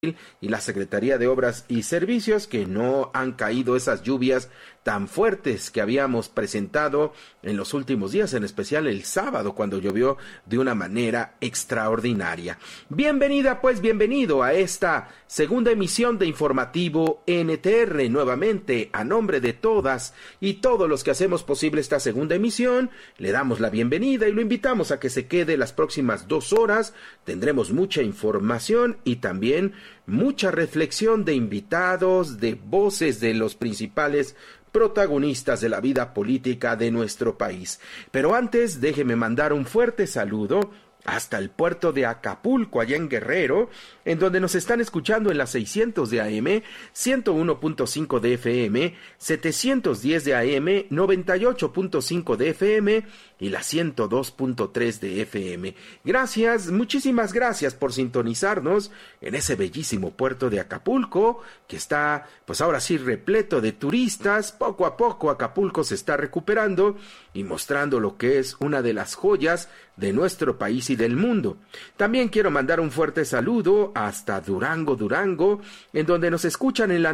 y la Secretaría de Obras y Servicios, que no han caído esas lluvias tan fuertes que habíamos presentado en los últimos días, en especial el sábado, cuando llovió de una manera extraordinaria. Bienvenida, pues bienvenido a esta segunda emisión de Informativo NTR. Nuevamente, a nombre de todas y todos los que hacemos posible esta segunda emisión, le damos la bienvenida y lo invitamos a que se quede las próximas 2 horas. Tendremos mucha información y también mucha reflexión de invitados, de voces de los principales protagonistas de la vida política de nuestro país. Pero antes, déjeme mandar un fuerte saludo hasta el puerto de Acapulco, allá en Guerrero, en donde nos están escuchando en las 600 de AM, 101.5 de FM, 710 de AM, 98.5 de FM y la 102.3 de FM. Gracias, muchísimas gracias por sintonizarnos en ese bellísimo puerto de Acapulco, que está, pues ahora sí, repleto de turistas. Poco a poco Acapulco se está recuperando y mostrando lo que es una de las joyas de nuestro país y del mundo. También quiero mandar un fuerte saludo hasta Durango, en donde nos escuchan en la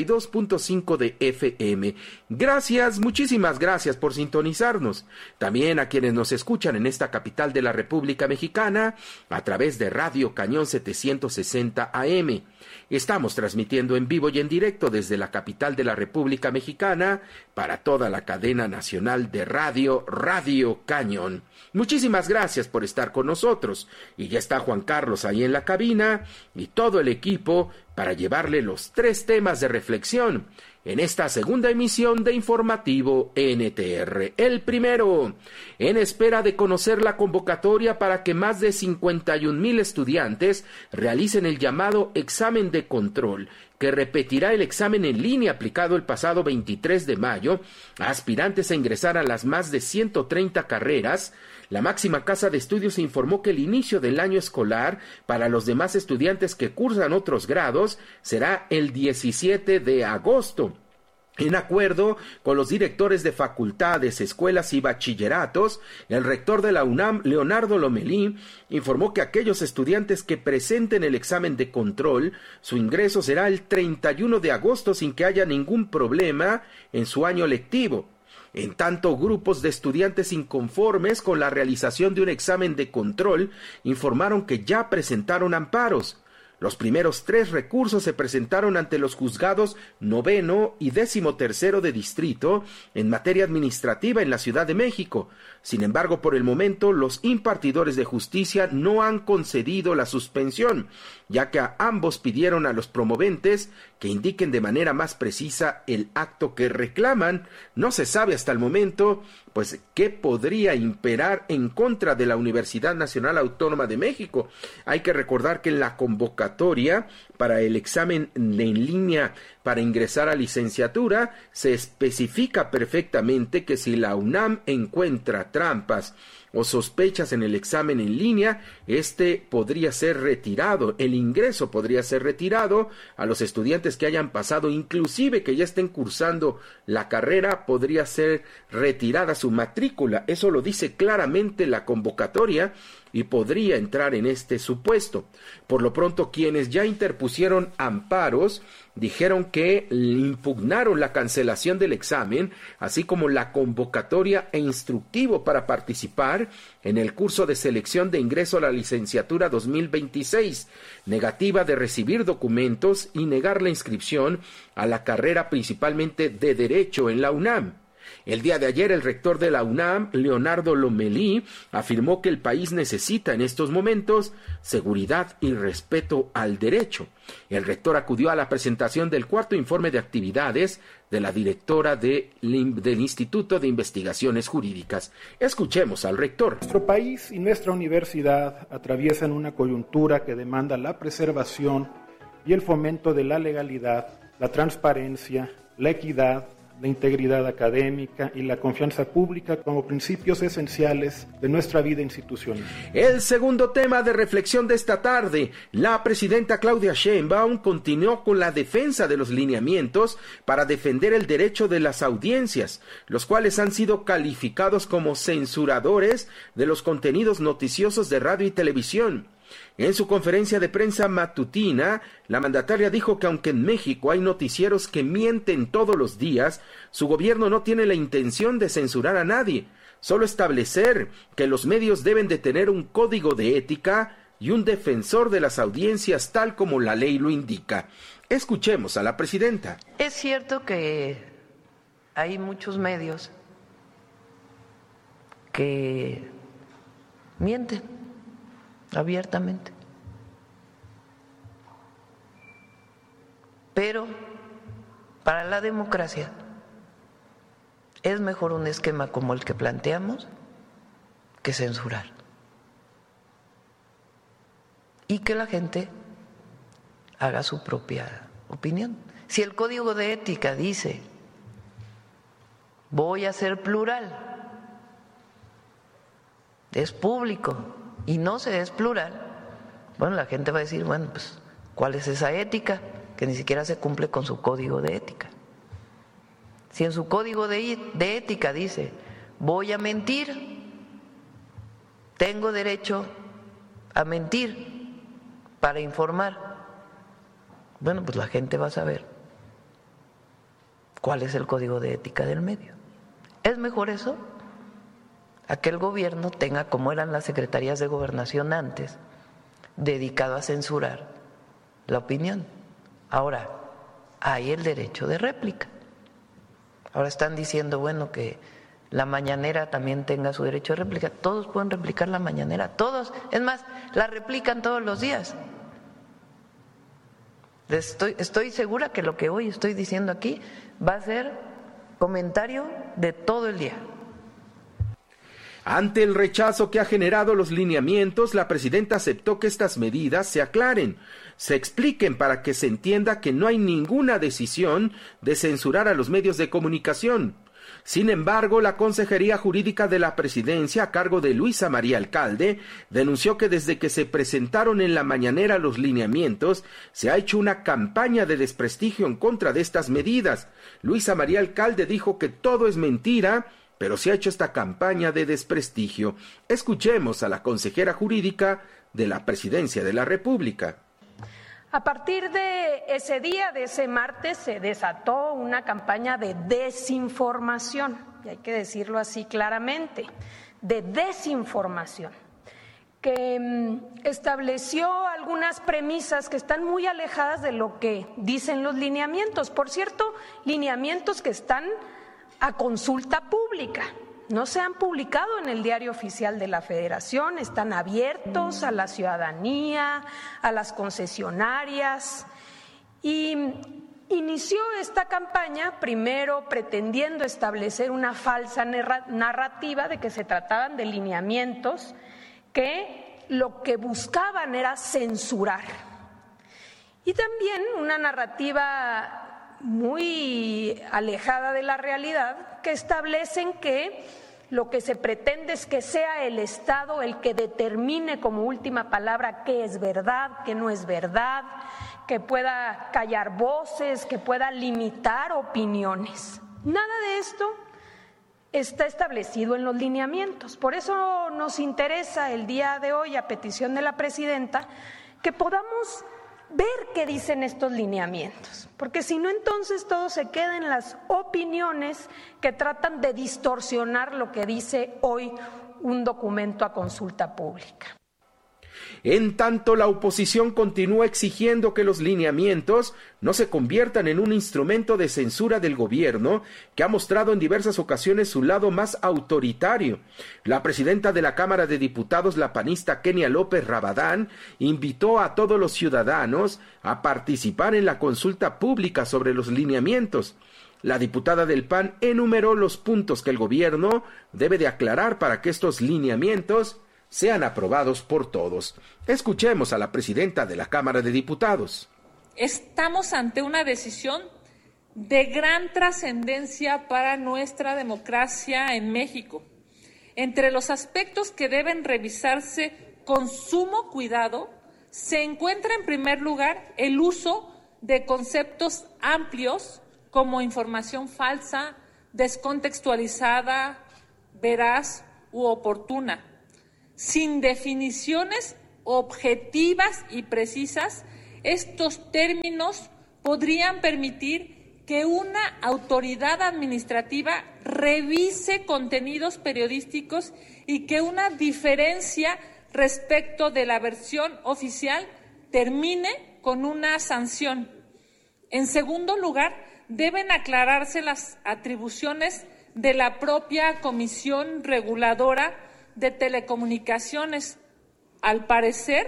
92.5 de FM. Gracias, muchísimas gracias por sintonizarnos. También a quienes nos escuchan en esta capital de la República Mexicana a través de Radio Cañón 760 AM. Estamos transmitiendo en vivo y en directo desde la capital de la República Mexicana para toda la cadena nacional de radio, Radio Cañón. Muchísimas gracias por estar con nosotros. Y ya está Juan Carlos ahí en la cabina y todo el equipo para llevarle los 3 temas de reflexión en esta segunda emisión de Informativo NTR. El primero, en espera de conocer la convocatoria para que más de 51,000 estudiantes realicen el llamado examen de control, que repetirá el examen en línea aplicado el pasado 23 de mayo a aspirantes a ingresar a las más de 130 carreras. La máxima casa de estudios informó que el inicio del año escolar para los demás estudiantes que cursan otros grados será el 17 de agosto. En acuerdo con los directores de facultades, escuelas y bachilleratos, el rector de la UNAM, Leonardo Lomelí, informó que aquellos estudiantes que presenten el examen de control, su ingreso será el 31 de agosto sin que haya ningún problema en su año lectivo. En tanto, grupos de estudiantes inconformes con la realización de un examen de control informaron que ya presentaron amparos. Los primeros 3 recursos se presentaron ante los juzgados 9º y 13º de distrito en materia administrativa en la Ciudad de México. Sin embargo, por el momento, los impartidores de justicia no han concedido la suspensión, ya que ambos pidieron a los promoventes que indiquen de manera más precisa el acto que reclaman. No se sabe hasta el momento, pues, qué podría imperar en contra de la Universidad Nacional Autónoma de México. Hay que recordar que en la convocatoria para el examen en línea para ingresar a licenciatura se especifica perfectamente que si la UNAM encuentra trampas o sospechas en el examen en línea, podría ser retirado, el ingreso podría ser retirado a los estudiantes que hayan pasado, inclusive que ya estén cursando la carrera, podría ser retirada su matrícula. Eso lo dice claramente la convocatoria y podría entrar en este supuesto. Por lo pronto, quienes ya interpusieron amparos dijeron que impugnaron la cancelación del examen, así como la convocatoria e instructivo para participar en el curso de selección de ingreso a la licenciatura 2026, negativa de recibir documentos y negar la inscripción a la carrera principalmente de Derecho en la UNAM. El día de ayer, el rector de la UNAM, Leonardo Lomelí, afirmó que el país necesita en estos momentos seguridad y respeto al derecho. El rector acudió a la presentación del 4º informe de actividades de la directora del Instituto de Investigaciones Jurídicas. Escuchemos al rector. Nuestro país y nuestra universidad atraviesan una coyuntura que demanda la preservación y el fomento de la legalidad, la transparencia, la equidad, la integridad académica y la confianza pública como principios esenciales de nuestra vida institucional. El segundo tema de reflexión de esta tarde, la presidenta Claudia Sheinbaum continuó con la defensa de los lineamientos para defender el derecho de las audiencias, los cuales han sido calificados como censuradores de los contenidos noticiosos de radio y televisión. En su conferencia de prensa matutina, la mandataria dijo que aunque en México hay noticieros que mienten todos los días, su gobierno no tiene la intención de censurar a nadie, solo establecer que los medios deben de tener un código de ética y un defensor de las audiencias tal como la ley lo indica. Escuchemos a la presidenta. Es cierto que hay muchos medios que mienten abiertamente, pero para la democracia es mejor un esquema como el que planteamos que censurar y que la gente haga su propia opinión. Si el código de ética dice voy a ser plural, es público y no se es plural, bueno, la gente va a decir, bueno, pues, ¿cuál es esa ética? Que ni siquiera se cumple con su código de ética. Si en su código de ética dice, voy a mentir, tengo derecho a mentir para informar, bueno, pues la gente va a saber cuál es el código de ética del medio. ¿Es mejor eso? A que el gobierno tenga, como eran las secretarías de gobernación antes, dedicado a censurar la opinión. Ahora, hay el derecho de réplica. Ahora están diciendo, bueno, que la mañanera también tenga su derecho de réplica. Todos pueden replicar la mañanera, todos. Es más, la replican todos los días. Estoy segura que lo que hoy estoy diciendo aquí va a ser comentario de todo el día. Ante el rechazo que ha generado los lineamientos, la presidenta aceptó que estas medidas se aclaren, se expliquen para que se entienda que no hay ninguna decisión de censurar a los medios de comunicación. Sin embargo, la Consejería Jurídica de la Presidencia, a cargo de Luisa María Alcalde, denunció que desde que se presentaron en la mañanera los lineamientos, se ha hecho una campaña de desprestigio en contra de estas medidas. Luisa María Alcalde dijo que todo es mentira, pero se ha hecho esta campaña de desprestigio. Escuchemos a la consejera jurídica de la Presidencia de la República. A partir de ese día, de ese martes, se desató una campaña de desinformación, y hay que decirlo así claramente, de desinformación, que estableció algunas premisas que están muy alejadas de lo que dicen los lineamientos. Por cierto, lineamientos que están a consulta pública. No se han publicado en el Diario Oficial de la Federación, están abiertos a la ciudadanía, a las concesionarias, y inició esta campaña primero pretendiendo establecer una falsa narrativa de que se trataban de lineamientos que lo que buscaban era censurar, y también una narrativa muy alejada de la realidad, que establecen que lo que se pretende es que sea el Estado el que determine como última palabra qué es verdad, qué no es verdad, que pueda callar voces, que pueda limitar opiniones. Nada de esto está establecido en los lineamientos. Por eso nos interesa el día de hoy, a petición de la presidenta, que podamos ver qué dicen estos lineamientos, porque si no, entonces todo se queda en las opiniones que tratan de distorsionar lo que dice hoy un documento a consulta pública. En tanto, la oposición continúa exigiendo que los lineamientos no se conviertan en un instrumento de censura del gobierno, que ha mostrado en diversas ocasiones su lado más autoritario. La presidenta de la Cámara de Diputados, la panista Kenia López Rabadán, invitó a todos los ciudadanos a participar en la consulta pública sobre los lineamientos. La diputada del PAN enumeró los puntos que el gobierno debe de aclarar para que estos lineamientos sean aprobados por todos. Escuchemos a la presidenta de la Cámara de Diputados. Estamos ante una decisión de gran trascendencia para nuestra democracia en México. Entre los aspectos que deben revisarse con sumo cuidado se encuentra en primer lugar el uso de conceptos amplios como información falsa, descontextualizada, veraz u oportuna, sin definiciones objetivas y precisas, estos términos podrían permitir que una autoridad administrativa revise contenidos periodísticos y que una diferencia respecto de la versión oficial termine con una sanción. En segundo lugar, deben aclararse las atribuciones de la propia Comisión Reguladora de Telecomunicaciones. Al parecer,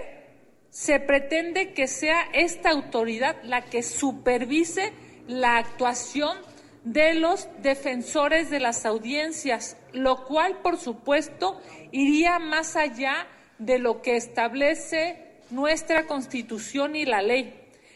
se pretende que sea esta autoridad la que supervise la actuación de los defensores de las audiencias, lo cual, por supuesto, iría más allá de lo que establece nuestra Constitución y la ley.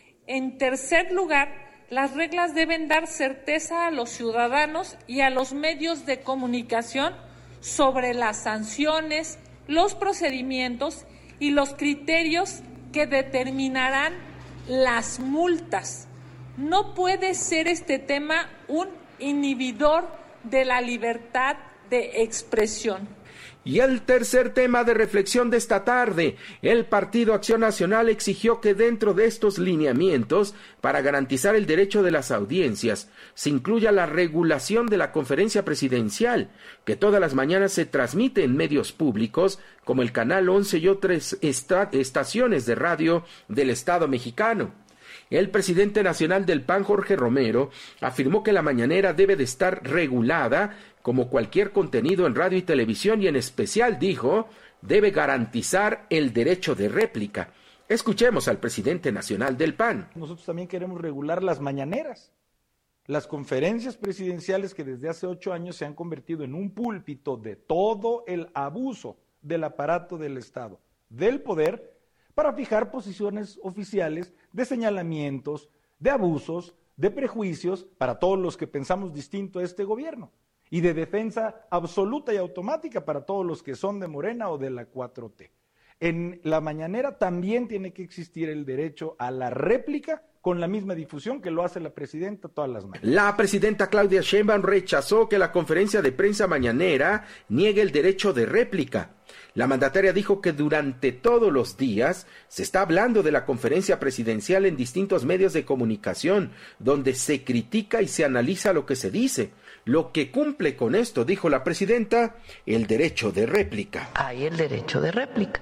En tercer lugar, las reglas deben dar certeza a los ciudadanos y a los medios de comunicación sobre las sanciones, los procedimientos y los criterios que determinarán las multas. No puede ser este tema un inhibidor de la libertad de expresión. Y el tercer tema de reflexión de esta tarde, el Partido Acción Nacional exigió que dentro de estos lineamientos, para garantizar el derecho de las audiencias, se incluya la regulación de la conferencia presidencial, que todas las mañanas se transmite en medios públicos, como el Canal 11 y otras estaciones de radio del Estado mexicano. El presidente nacional del PAN, Jorge Romero, afirmó que la mañanera debe de estar regulada como cualquier contenido en radio y televisión y en especial, dijo, debe garantizar el derecho de réplica. Escuchemos al presidente nacional del PAN. Nosotros también queremos regular las mañaneras, las conferencias presidenciales que desde hace 8 años se han convertido en un púlpito de todo el abuso del aparato del Estado, del poder, para fijar posiciones oficiales de señalamientos, de abusos, de prejuicios para todos los que pensamos distinto a este gobierno y de defensa absoluta y automática para todos los que son de Morena o de la 4T. En la mañanera también tiene que existir el derecho a la réplica con la misma difusión que lo hace la presidenta todas las mañanas. La presidenta Claudia Sheinbaum rechazó que la conferencia de prensa mañanera niegue el derecho de réplica. La mandataria dijo que durante todos los días se está hablando de la conferencia presidencial en distintos medios de comunicación, donde se critica y se analiza lo que se dice. Lo que cumple con esto, dijo la presidenta, el derecho de réplica. Hay el derecho de réplica.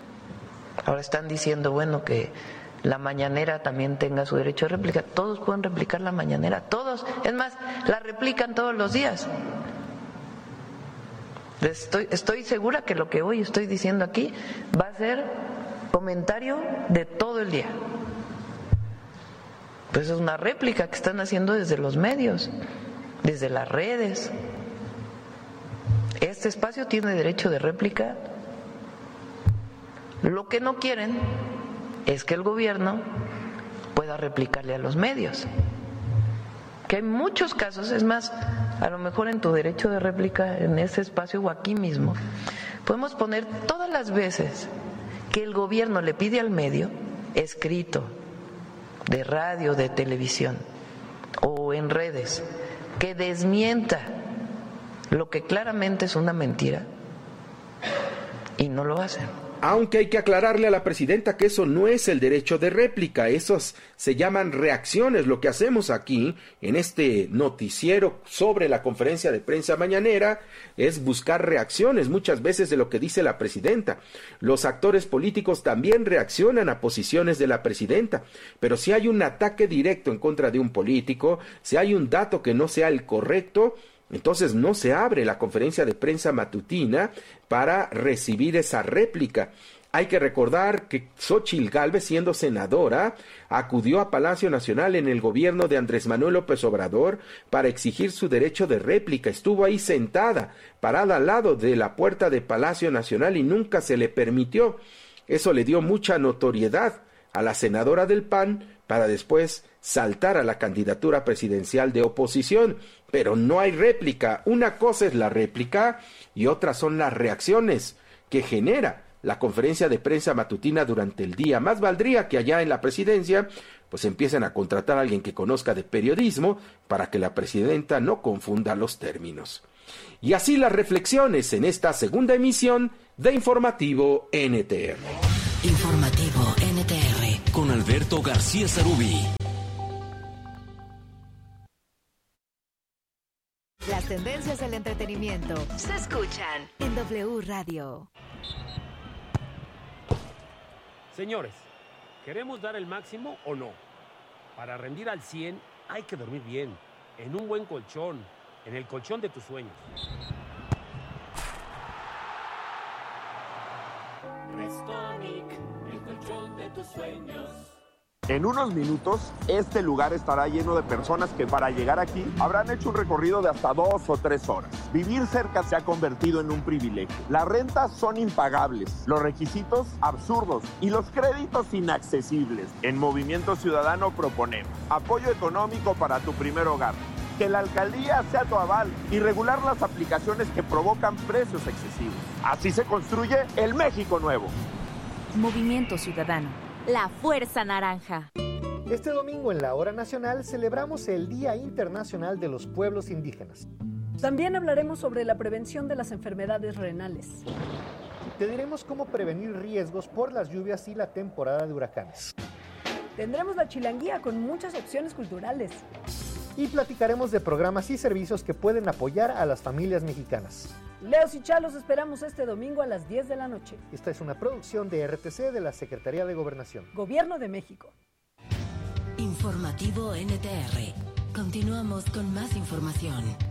Ahora están diciendo, bueno, que la mañanera también tenga su derecho de réplica. Todos pueden replicar la mañanera, todos. Es más, la replican todos los días. Estoy segura que lo que hoy estoy diciendo aquí va a ser comentario de todo el día. Pues es una réplica que están haciendo desde los medios, desde las redes. Este espacio tiene derecho de réplica. Lo que no quieren es que el gobierno pueda replicarle a los medios. Que hay muchos casos, es más, a lo mejor en tu derecho de réplica, en ese espacio o aquí mismo, podemos poner todas las veces que el gobierno le pide al medio, escrito, de radio, de televisión o en redes, que desmienta lo que claramente es una mentira, y no lo hacen. Aunque hay que aclararle a la presidenta que eso no es el derecho de réplica, esos se llaman reacciones. Lo que hacemos aquí, en este noticiero sobre la conferencia de prensa mañanera, es buscar reacciones muchas veces de lo que dice la presidenta. Los actores políticos también reaccionan a posiciones de la presidenta, pero si hay un ataque directo en contra de un político, si hay un dato que no sea el correcto, entonces no se abre la conferencia de prensa matutina para recibir esa réplica. Hay que recordar que Xóchitl Gálvez, siendo senadora, acudió a Palacio Nacional en el gobierno de Andrés Manuel López Obrador para exigir su derecho de réplica. Estuvo ahí sentada, parada al lado de la puerta de Palacio Nacional y nunca se le permitió. Eso le dio mucha notoriedad a la senadora del PAN para después saltar a la candidatura presidencial de oposición. Pero no hay réplica. Una cosa es la réplica y otra son las reacciones que genera la conferencia de prensa matutina durante el día. Más valdría que allá en la presidencia pues empiecen a contratar a alguien que conozca de periodismo para que la presidenta no confunda los términos. Y así las reflexiones en esta segunda emisión de Informativo NTR. Informativo NTR con Alberto García Sarubí. Las tendencias del entretenimiento se escuchan en W Radio. Señores, ¿queremos dar el máximo o no? Para rendir al 100 hay que dormir bien, en un buen colchón, en el colchón de tus sueños. Restonic, el colchón de tus sueños. En unos minutos, este lugar estará lleno de personas que para llegar aquí habrán hecho un recorrido de hasta 2 o 3 horas. Vivir cerca se ha convertido en un privilegio. Las rentas son impagables, los requisitos absurdos y los créditos inaccesibles. En Movimiento Ciudadano proponemos apoyo económico para tu primer hogar, que la alcaldía sea tu aval y regular las aplicaciones que provocan precios excesivos. Así se construye el México nuevo. Movimiento Ciudadano. La Fuerza Naranja. Este domingo en la Hora Nacional celebramos el Día Internacional de los Pueblos Indígenas. También hablaremos sobre la prevención de las enfermedades renales. Te diremos cómo prevenir riesgos por las lluvias y la temporada de huracanes. Tendremos la chilanguía con muchas opciones culturales. Y platicaremos de programas y servicios que pueden apoyar a las familias mexicanas. Leos y Chalos esperamos este domingo a las 10 de la noche. Esta es una producción de RTC de la Secretaría de Gobernación. Gobierno de México. Informativo NTR. Continuamos con más información.